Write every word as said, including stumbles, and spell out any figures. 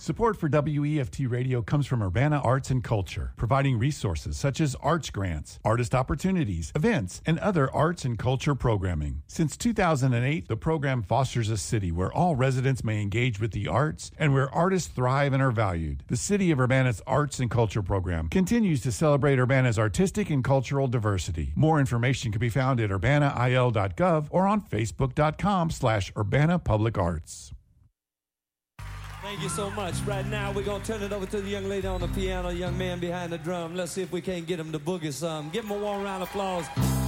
Support for W E F T Radio comes from Urbana Arts and Culture, providing resources such as arts grants, artist opportunities, events, and other arts and culture programming. Since two thousand eight, the program fosters a city where all residents may engage with the arts and where artists thrive and are valued. The City of Urbana's Arts and Culture program continues to celebrate Urbana's artistic and cultural diversity. More information can be found at urbana I L dot gov or on facebook.com slash Urbana Public Arts. Thank you so much. Right now, we're going to turn it over to the young lady on the piano, young man behind the drum. Let's see if we can't get him to boogie some. Give him a warm round of applause.